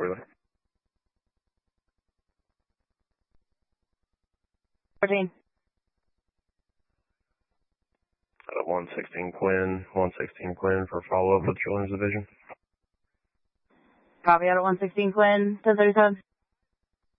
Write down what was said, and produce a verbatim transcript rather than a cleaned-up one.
relay. fourteen. Uh, one sixteen Quinn, one sixteen Quinn for follow-up with Children's Division. Copy out at one sixteen Quinn, ten thirty-seven.